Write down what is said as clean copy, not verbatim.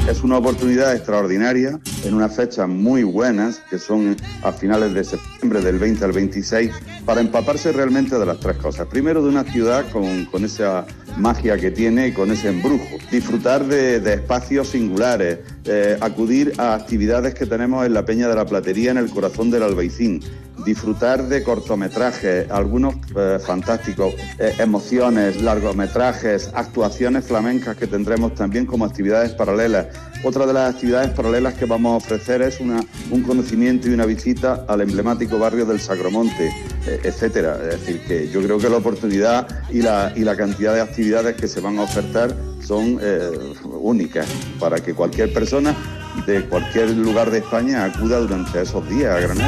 Es una oportunidad extraordinaria en unas fechas muy buenas, que son a finales de septiembre, del 20 al 26, para empaparse realmente de las tres cosas. Primero, de una ciudad con esa magia que tiene y con ese embrujo. Disfrutar de espacios singulares, acudir a actividades que tenemos en la Peña de la Platería, en el corazón del Albaicín. Disfrutar de cortometrajes, algunos fantásticos, emociones, largometrajes, actuaciones flamencas que tendremos también como actividades paralelas. Otra de las actividades paralelas que vamos a ofrecer es un conocimiento y una visita al emblemático barrio del Sagromonte, etcétera. Es decir, que yo creo que la oportunidad y la cantidad de actividades que se van a ofertar son únicas para que cualquier persona de cualquier lugar de España acuda durante esos días a Granada.